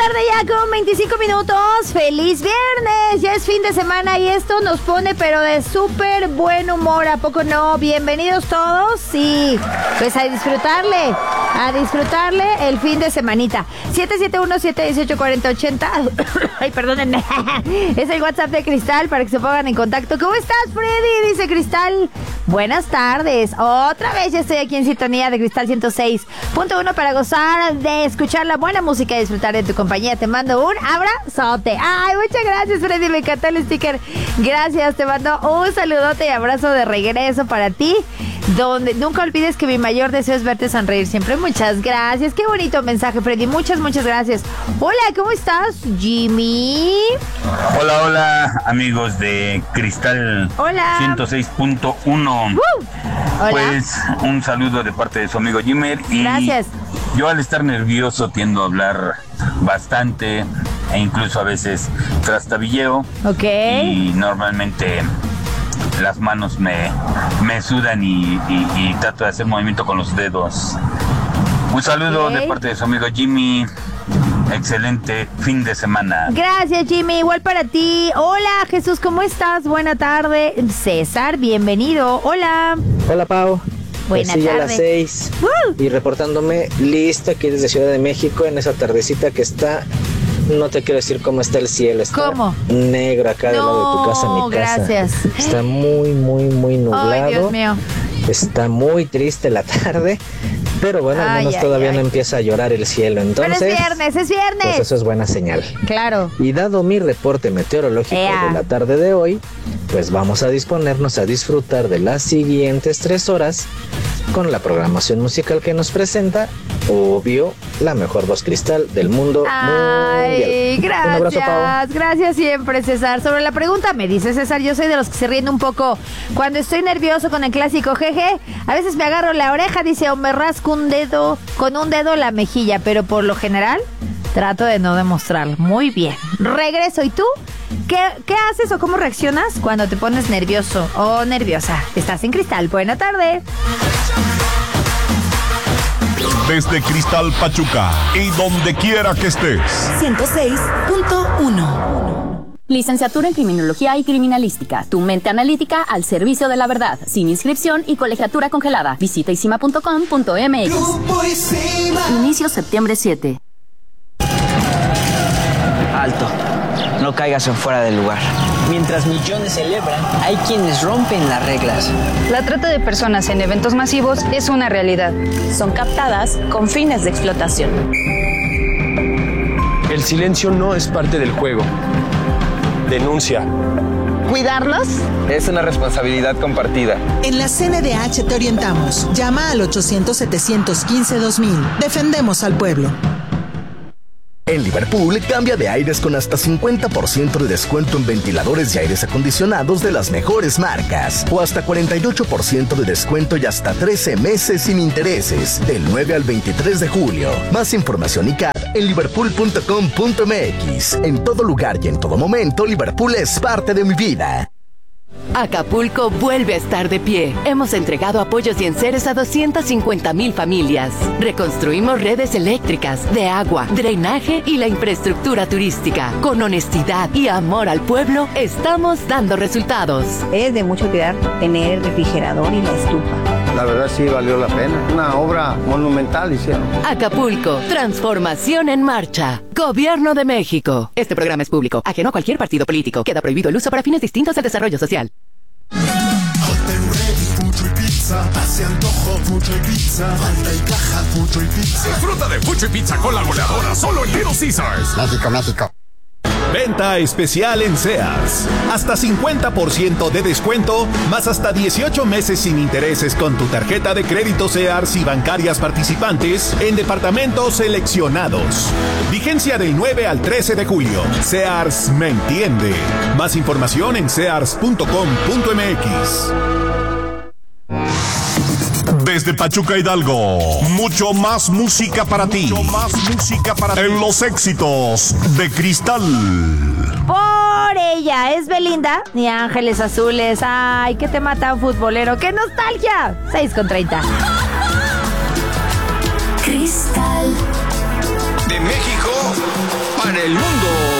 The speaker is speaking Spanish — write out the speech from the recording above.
tarde ya con 25 minutos. ¡Feliz viernes! Ya es fin de semana y esto nos pone pero de súper buen humor, ¿a poco no? Bienvenidos todos y pues a disfrutarle el fin de semanita. 771-718-4080. Ay, perdónenme. Es el WhatsApp de Cristal para que se pongan en contacto. ¿Cómo estás, Freddy? Dice Cristal. Buenas tardes. Otra vez ya estoy aquí en sintonía de Cristal 106.1 para gozar de escuchar la buena música y disfrutar de tu compañía. Te mando un abrazote. Ay, muchas gracias, Freddy. Me encantó el sticker. Gracias. Te mando un saludote y abrazo de regreso para ti. Donde nunca olvides que mi mayor deseo es verte sonreír siempre. Muchas gracias. Qué bonito mensaje, Freddy. Muchas gracias. Hola, ¿cómo estás, Jimmy? Hola, amigos de Cristal. Hola. 106.1. Hola. Pues un saludo de parte de su amigo Jimmer. Y gracias. Yo al estar nervioso tiendo a hablar bastante e incluso a veces trastabilleo. Ok. Y normalmente las manos me sudan y trato de hacer movimiento con los dedos. Un saludo de parte de su amigo Jimmy. Excelente fin de semana. Gracias, Jimmy. Igual para ti. Hola, Jesús, ¿cómo estás? Buena tarde. César, bienvenido. Hola. Hola, Pau. Buena tarde. Ya a las 6. Y reportándome listo aquí desde Ciudad de México en esa tardecita que está. No te quiero decir cómo está el cielo. Está ¿cómo? Negro acá del lado de tu casa, mi casa. Gracias. Está muy nublado. Ay, Dios mío. Está muy triste la tarde. Pero bueno, al menos todavía no empieza a llorar el cielo. Entonces, pero es viernes. Pues eso es buena señal. Claro. Y dado mi reporte meteorológico de la tarde de hoy, pues vamos a disponernos a disfrutar de las siguientes 3 horas con la programación musical que nos presenta, obvio, la mejor voz cristal del mundo mundial. Gracias. Un abrazo, Pau. Gracias siempre, César. Sobre la pregunta, me dice César, yo soy de los que se ríen un poco cuando estoy nervioso con el clásico jeje. A veces me agarro la oreja, dice, o me rasco con un dedo la mejilla, pero por lo general trato de no demostrarlo. Muy bien. Regreso. ¿Y tú? ¿Qué haces o cómo reaccionas cuando te pones nervioso o nerviosa? Estás en Cristal. Buena tarde. Desde Cristal Pachuca y donde quiera que estés. 106.1. Licenciatura en Criminología y Criminalística. Tu mente analítica al servicio de la verdad. Sin inscripción y colegiatura congelada. Visita isima.com.mx. Inicio septiembre 7. Alto. No caigas en fuera del lugar. Mientras millones celebran, hay quienes rompen las reglas. La trata de personas en eventos masivos es una realidad. Son captadas con fines de explotación. El silencio no es parte del juego. Denuncia. ¿Cuidarlos? Es una responsabilidad compartida. En la CNDH te orientamos. Llama al 800-715-2000. Defendemos al pueblo. En Liverpool, cambia de aires con hasta 50% de descuento en ventiladores y aires acondicionados de las mejores marcas. O hasta 48% de descuento y hasta 13 meses sin intereses. Del 9 al 23 de julio. Más información y CAT en liverpool.com.mx. En todo lugar y en todo momento, Liverpool es parte de mi vida. Acapulco vuelve a estar de pie. Hemos entregado apoyos y enseres a 250,000 familias. Reconstruimos redes eléctricas, de agua, drenaje y la infraestructura turística. Con honestidad y amor al pueblo, estamos dando resultados. Es de mucho cuidar tener el refrigerador y la estufa. La verdad sí valió la pena. Una obra monumental hicieron. Acapulco, transformación en marcha. Gobierno de México. Este programa es público, ajeno a cualquier partido político. Queda prohibido el uso para fines distintos del desarrollo social. Hace antojo, mucho y pizza. Falta y caja, mucho y pizza. Disfruta de mucho y pizza con la goleadora solo en Little Caesars. México. Venta especial en Sears. Hasta 50% de descuento, más hasta 18 meses sin intereses con tu tarjeta de crédito Sears y bancarias participantes en departamentos seleccionados. Vigencia del 9 al 13 de julio. Sears me entiende. Más información en sears.com.mx. Desde Pachuca Hidalgo, mucho más música para ti. En los éxitos de Cristal. Por ella es Belinda y Ángeles Azules. Ay, qué tema tan futbolero. ¡Qué nostalgia! 6:30. Cristal. De México del mundo.